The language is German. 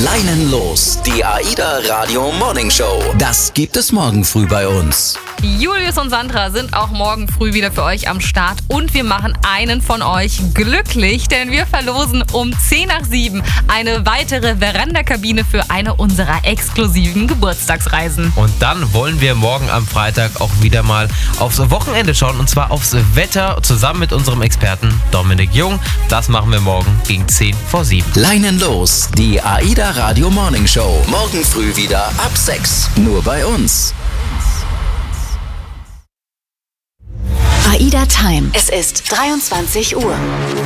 Leinen los, die AIDA Radio Morning Show. Das gibt es morgen früh bei uns. Julius und Sandra sind auch morgen früh wieder für euch am Start und wir machen einen von euch glücklich, denn wir verlosen um 6:10 eine weitere Veranda-Kabine für eine unserer exklusiven Geburtstagsreisen. Und dann wollen wir morgen am Freitag auch wieder mal aufs Wochenende schauen, und zwar aufs Wetter zusammen mit unserem Experten Dominik Jung. Das machen wir morgen gegen 6:10. Leinen los, die AIDA Radio Morning Show. Morgen früh wieder ab 6. Nur bei uns. AIDA Time. Es ist 23 Uhr.